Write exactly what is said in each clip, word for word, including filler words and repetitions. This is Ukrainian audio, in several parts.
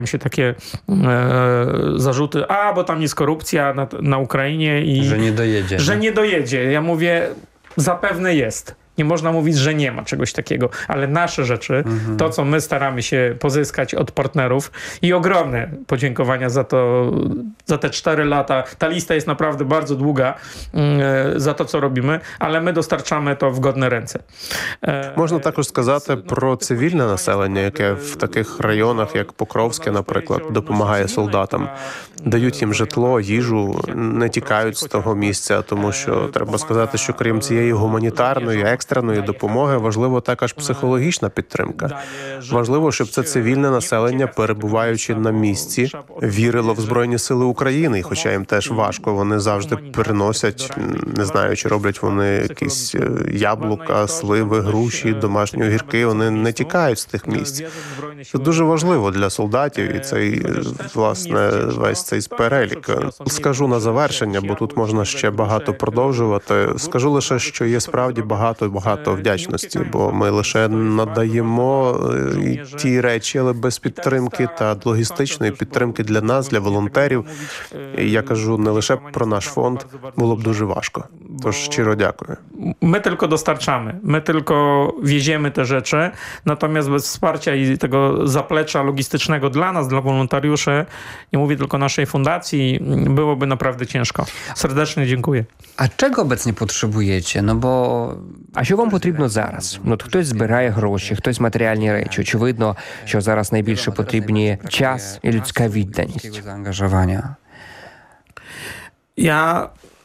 się takie e, zarzuty, a bo tam jest korupcja na, na Ukrainie i że nie dojedzie. Że no? nie dojedzie. Ja mówię, zapewne jest. Nie można mówić, że nie ma czegoś takiego, ale nasze rzeczy, mhm. to co my staramy się pozyskać od partnerów i ogromne podziękowania za to, za te cztery lata. Ta lista jest naprawdę bardzo długa e, za to, co robimy, ale ми достарчаємо то в годні ренце. Можна також сказати про цивільне населення, яке в таких районах, як Покровське, наприклад, допомагає солдатам. Дають їм житло, їжу, не тікають з того місця, тому що треба сказати, що крім цієї гуманітарної, екстреної допомоги, важливо також психологічна підтримка. Важливо, щоб це цивільне населення, перебуваючи на місці, вірило в Збройні Сили України, і хоча їм теж важко, вони завжди приносять, не знаю, чи роблять вони якісь яблука, сливи, груші, домашні огірки, вони не тікають з тих місць. Це дуже важливо для солдатів, і цей, власне, весь цей перелік. Скажу на завершення, бо тут можна ще багато продовжувати. Скажу лише, що є справді багато-багато вдячності, бо ми лише надаємо ті речі, але без підтримки та логістичної підтримки для нас, для волонтерів. І я кажу не лише про наш фонд, було б дуже важко. Тож щиро дякую. My tylko dostarczamy, my tylko wieziemy te rzeczy, natomiast bez wsparcia i tego zaplecza logistycznego dla nas, dla wolontariuszy, nie mówię tylko naszej fundacji, byłoby naprawdę ciężko. Serdecznie dziękuję. А czego obecnie potrzebujecie? No bo... А що вам потрібно зараз? Ну, от хтось збирає гроші, хтось матеріальні речі. Очевидно, що зараз найбільше потрібні час і людська відданість. Zaangażowania. Ja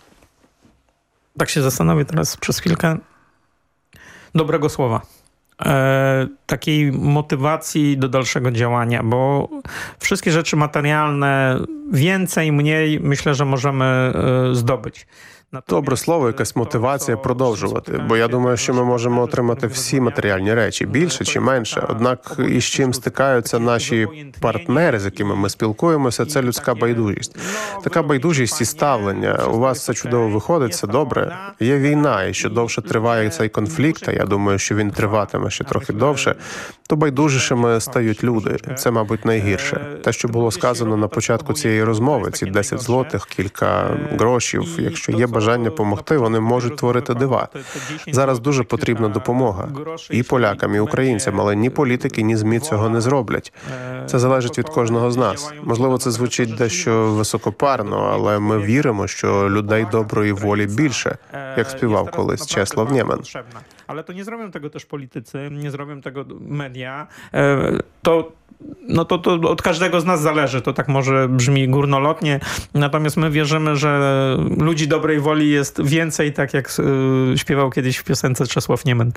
tak się zastanowię teraz przez chwilkę. Dobrego słowa. E, takiej motywacji do dalszego działania, bo wszystkie rzeczy materialne, więcej, mniej, myślę, że możemy e, zdobyć. Добре слово, якась мотивація продовжувати, бо я думаю, що ми можемо отримати всі матеріальні речі, більше чи менше. Однак із чим стикаються наші партнери, з якими ми спілкуємося, це людська байдужість. Така байдужість і ставлення. У вас все чудово виходить, все добре. Є війна, і що довше триває цей конфлікт, а я думаю, що він триватиме ще трохи довше, то байдужішими стають люди. Це, мабуть, найгірше. Те, що було сказано на початку цієї розмови, ці десять злотих, кілька грошів, якщо є бажання допомогти, вони можуть творити дива. Зараз дуже потрібна допомога. І полякам, і українцям, але ні політики, ні ЗМІ цього не зроблять. Це залежить від кожного з нас. Можливо, це звучить дещо високопарно, але ми віримо, що людей доброї волі більше, як співав колись Чеслав Нємен. Ale to nie zrobią tego też politycy, nie zrobią tego media. To, no to, to od każdego z nas zależy. To tak może brzmi górnolotnie. Natomiast my wierzymy, że ludzi dobrej woli jest więcej, tak jak śpiewał kiedyś w piosence Czesław Niemen.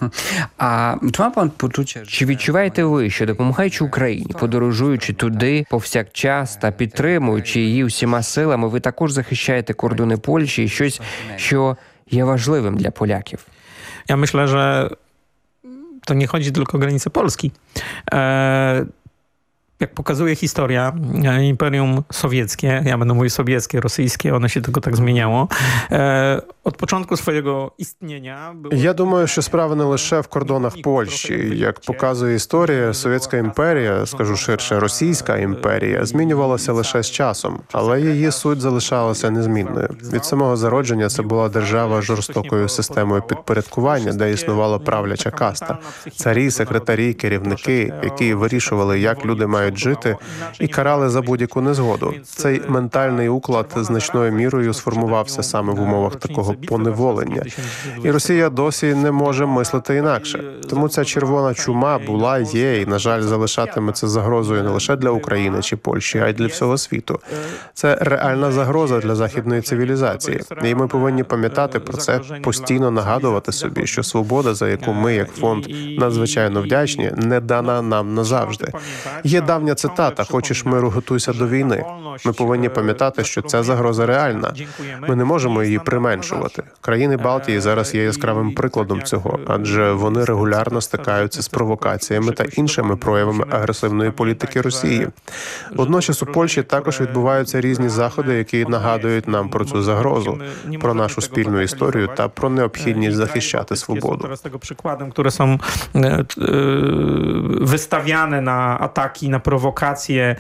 А чи має пан почуття? Чи відчуваєте ви, що допомагаючи Україні, подорожуючи туди повсякчас та підтримуючи її усіма силами, ви також захищаєте кордони Польщі і щось, що є важливим для поляків? Ja myślę, że to nie chodzi tylko o granice Polski. E, jak pokazuje historia, Imperium Sowieckie, ja będę mówił sowieckie, rosyjskie, ono się tylko tak zmieniało, e, od początku swojego istnienia... Było... Я думаю, що справа не лише в кордонах Польщі. Як показує історія, Совєтська імперія, скажу ширше, Російська імперія, змінювалася лише з часом, але її суть залишалася незмінною. Від самого зародження це була держава з жорстокою системою підпорядкування, де існувала правляча каста. Царі, секретарі, керівники, які вирішували, як люди мають жити, і карали за будь-яку незгоду. Цей ментальний уклад значною мірою сформувався саме в умовах такого поневолення. І Росія досі не може мислити інакше. Тому ця червона чума була, є і, на жаль, залишатиметься загрозою не лише для України чи Польщі, а й для всього світу. Це реальна загроза для західної цивілізації. І ми повинні пам'ятати про це, постійно нагадувати собі, що свобода, за яку ми, як фонд, надзвичайно вдячні, не дана нам назавжди. Є давня цитата «Хочеш миру, готуйся до війни». Ми повинні пам'ятати, що ця загроза реальна. Ми не можемо її применшувати. продовжувати. Країни Балтії зараз є яскравим прикладом цього, адже вони регулярно стикаються з провокаціями та іншими проявами агресивної політики Росії. Водночас у Польщі також відбуваються різні заходи, які нагадують нам про цю загрозу, про нашу спільну історію та про необхідність захищати свободу. Teraz tego przykładem, które są wystawiane na ataki, na prowokacje